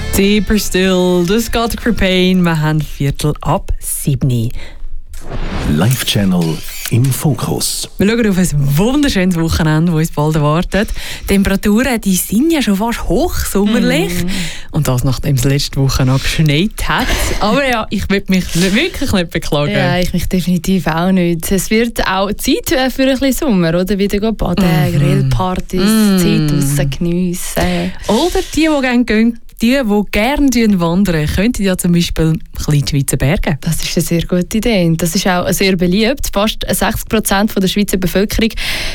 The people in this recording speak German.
Deeper Still, das geht für Pain. Wir haben 6:15. Live-Channel im Fokus. Wir schauen auf ein wunderschönes Wochenende, das uns bald erwartet. Die Temperaturen die sind ja schon fast hochsommerlich. Und das, nachdem es letzte Woche noch geschneit hat. Aber ja, ich will mich wirklich nicht beklagen. Ja, ich mich definitiv auch nicht. Es wird auch Zeit für ein bisschen Sommer, oder? Wieder baden, Grillpartys, Zeit aussen geniessen. Oder die gerne gehen. Die gerne wandern, könnten ja zum Beispiel in die Schweizer Berge. Das ist eine sehr gute Idee. Das ist auch sehr beliebt. Fast 60% der Schweizer Bevölkerung